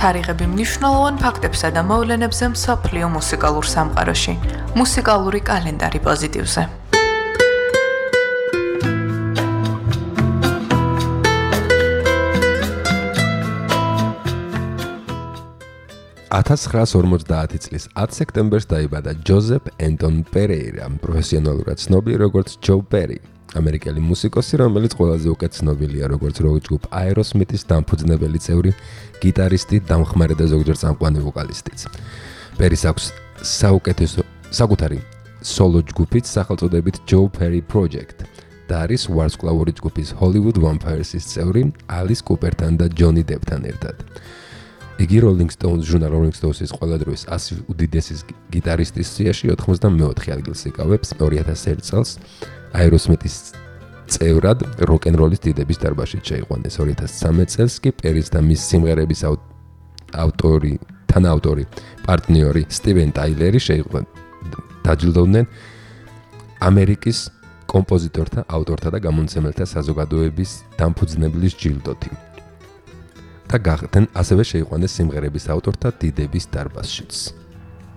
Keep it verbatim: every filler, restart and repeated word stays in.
თარიღები მნიშვნელოვან ფაქტებსა და მოვლენებზე მსოფლიო მუსიკალურ სამყაროში. მუსიკალური კალენდარი პოზიტივზე. ათას ცხრაას ორმოცდაათი წლის ათი სექტემბერს დაიბადა ჯოზეფ ენტონ პერეირა, პროფესიონალურად ცნობილი როგორც ჯო პერი, ამერიკელი მუსიკოსი, რომელიც ყველაზე უკეთ ცნობილია როგორც როკ ჯგუფ აეროსმითის დამფუძნებელი წევრი, გიტარისტი, დამხმარე და ზოგჯერ წამყვანი ვოკალისტიც. პერის აქვს საუკეთესო საკუთარი სოლო ჯგუფით სახელწოდებით Joe Perry Project და არის ვარსკვლავური ჯგუფის Hollywood Vampires-ის წევრი ალის კუპერთან და ჯონი დებთან ერთად. იგი Rolling Stones ჟურნალ Rolling Stones-ის ყველა დროის ასი უდიდესი გიტარისტის სიაში ოთხმოცდამეოთხე ადგილს იკავებს. ორი ათას ერთი წელს აეროსმითის წევრად როკ-ენ-როლის დიდების დარბაზში შეიყვანეს. ორი ათას ცხრამეტ წელს კი პერის და მის სიმღერების ავტორი, თანაავტორი, პარტნიორი სტივენ ტაილერი შეიყვანა. დაჯილდოვდნენ ამერიკის კომპოზიტორთა, ავტორთა და გამომცემელთა საზოგადოების დამფუძნებლის ჯილდოთი. და გახდნენ ასევე შეიყვანეს სიმღერების ავტორთა დიდების დარბაზშიც.